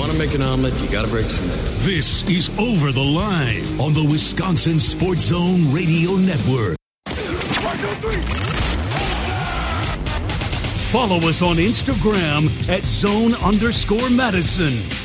want to make an omelet, you got to break some eggs. This is Over the Line on the Wisconsin Sports Zone Radio Network. Follow us on Instagram at @zone_Madison.